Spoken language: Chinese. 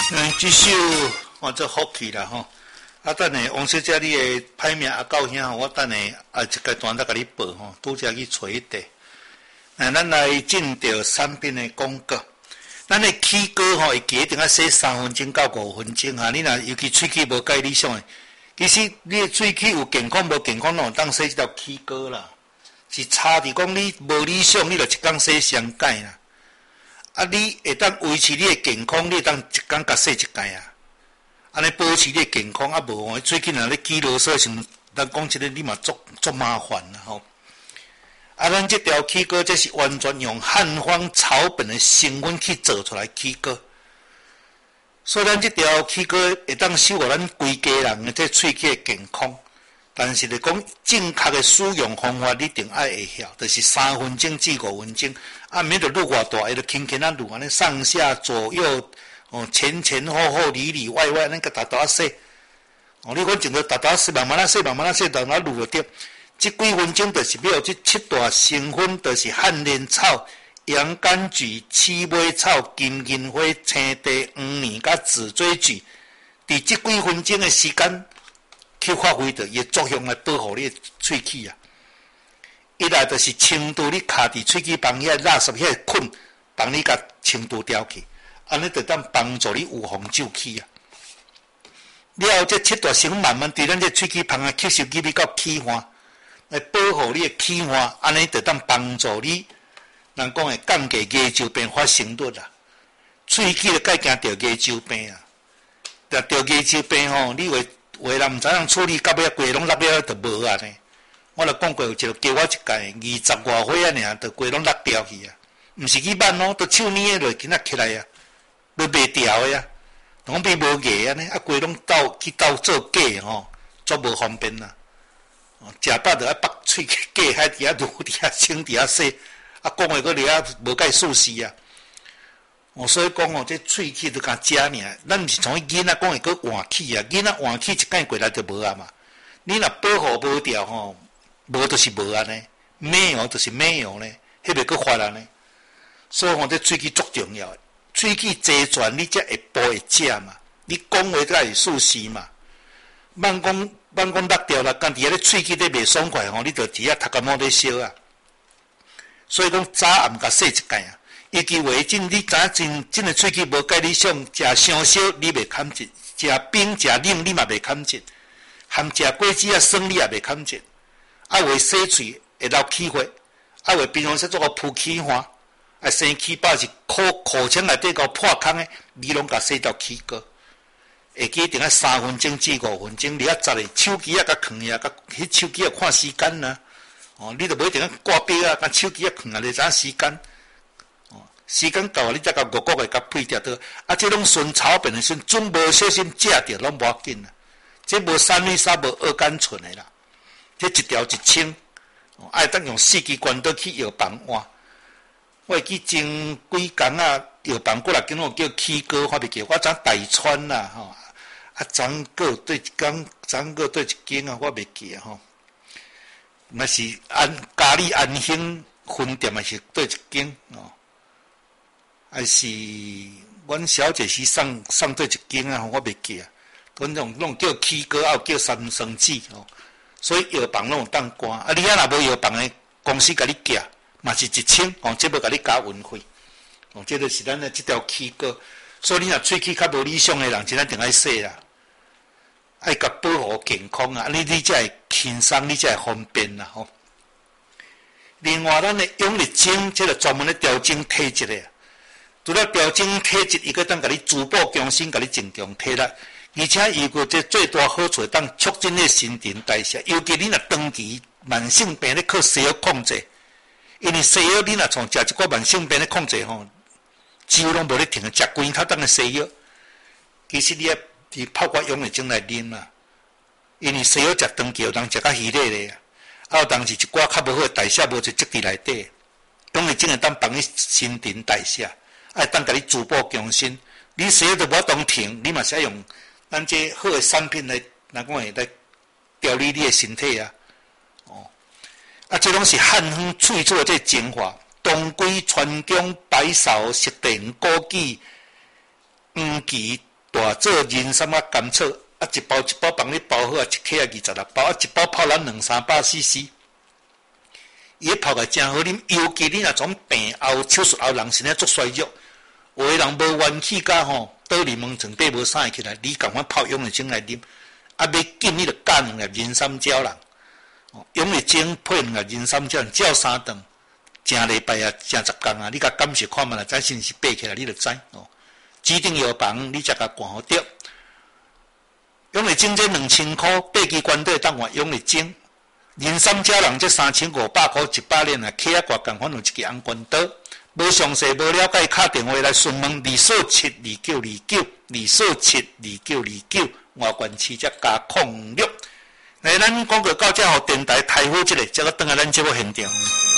这首这福气啦吼。啊，等下王小姐你的歹命啊到遐，我等下一阶段再甲你报吼，拄则去找一地。咱来进到产品的广告。咱的起膏吼，会记一定要洗3分钟到5分钟哈。你若尤其喙齿无介理想的，其实你的喙齿有健康无健康，拢有当洗这条起膏啦。是差伫讲你无理想，你就一工洗双盖啦。啊，你会当维持你的健康，你会当一工甲洗一盖啊。安尼保持你的健康啊，无最近若咧起啰嗦时，咱讲即个你嘛足麻烦啦吼。啊，咱即条起膏这是完全用汉方草本的成分去做出来起膏，所以咱即条起膏会当守护咱规家人的这喙齿的健康。但是咧讲正确的使用方法，你一定爱会晓，就是3分钟至5分钟，啊，免得愈偌大，会着轻轻啊撸安尼上下左右。前前后后里里外外，那个大大洗。你讲整个大大洗，慢慢洗，慢慢洗，慢慢撸就对。这几分钟就是要这7大成分，就是汉莲草、洋甘菊、鼠尾草、金银花、青地、黄泥甲紫锥菊。伫这几分钟的时间，去发挥着伊作用来保护你的喙齿啊。一来就是清除你卡伫喙齿旁遐垃圾遐菌，帮你甲清除掉去。安尼就当帮助你预防皱起啊！了后这7大成分慢慢伫咱这喙齿旁啊吸收入去到气化，来保护你的气化，安尼就当帮助你，人讲的降低牙周病发生率啦。喙齿就该惊着牙周病啊！着牙周病吼，你话人毋知影处理，到尾规拢落了就无啊呢。我著讲过，有一个叫我一届20外岁啊，尔，就规拢落掉去啊！毋是去挽哦，都手捏落今仔起来啊！都袂调的啊，拢变无牙安尼，啊，规拢去做假吼，足无方便啦。食饱就爱拔喙假海伫遐撸伫遐清伫遐洗，啊，讲话佫伫遐无介舒适啊。所以讲这喙齿就甲食尔，咱毋是从囡仔讲会佫换气啊，囡仔换气一摆过来就无啊嘛。你若保护无掉吼，无就是无安尼，没有就是没有呢，迄袂佫发安尼。所以这喙齿足重要的。喙齿齐全，你才会补会食嘛。你讲话才会舒适嘛。莫讲落掉啦，干伫遐咧喙齿咧袂爽快吼，你着伫遐头壳毛咧烧啊。所以讲早暗甲洗一摆啊。尤其话真，你知影真的喙齿无介理想，食伤少你袂堪进，食冰食冷你嘛袂堪进，含食果子啊酸你也袂堪进。啊，话洗喙会流气血，啊话平常时做个扑气花。啊，生气包是裤腔内底个破空的，你拢甲洗掉起膏，会记一定要3分钟至5分钟，你啊10个手机啊甲放遐，甲迄手机啊看时间呐。你著无一定要挂表啊，甲手机啊放啊，你知影时间。时间到啊，你才甲5个甲配掉倒。啊，这种纯草本的时阵，准无小心食着拢无要紧啦。这无三氯沙无二甘醇的啦，这一条一清，爱当用4支管道去药房换。我会记前几工啊，药房过来跟我叫起膏，我袂记，我昨大川啦吼，啊昨个对一工，昨个对一间啊，我袂记啊吼。那是嘉里安兴分店还是对一间哦？还是阮小姐是送对一间啊？我袂记啊。阮拢叫起膏，也有叫三生子哦。所以药房拢有当关啊，你若无药房的公司甲你寄。嘛是1,000哦，这要甲你加运费哦，这就是咱的这条起膏。所以你若喙齿较无理想的人，真一定爱洗啦，爱甲保护健康啊，你才会轻松，你才会方便啦吼。另外，咱的养力精，这个专门咧调整体质的，除了调整体质，伊个当甲你滋补强身，甲你增强体力，而且伊个这最大好处，当促进你新陈代谢，尤其你若长期慢性病咧靠西药控制。因为西药你若从食一个慢性病咧控制吼，几乎拢无咧停，食规头当的西药。其实你要伫泡过养力精来啉啦，因为西药食长期有人食较虚累咧，啊有当时一寡较无好代谢无就积伫内底，养力精会当帮你新陈代谢，爱当甲你滋补强身。你西药就无法当停，你嘛是要用咱这好的产品来，来讲来调理你的身体啊。啊，这拢是汉方萃取的这精华，当归、川芎、白芍、石田、枸杞、黄芪、 外做人参啊甘草啊，一包一包帮你包好啊，一克啊26包啊，一包泡咱200-300cc。伊泡个真好啉，尤其你若种病后手术后人身体足衰弱，有个人无元气甲吼，倒柠檬床底无啥会起来，你共款泡永利精来啉，啊要紧你着加2粒人参胶囊，永利精配2粒人参胶囊，只要3顿，正礼拜啊，正10天啊，你甲感受看觅啦，知是毋是爬起来，你着知哦。指定药房你才甲挂好着。永利精这2000块，爬机关队当换永利精。人参胶囊这3500块100粒啊，起啊挂共款有一支红关刀。无详细无了解，打电话来询问2472929，2472929，外观市则加06。来，咱广告到这，互电台台呼一下，则个转来咱节目现场。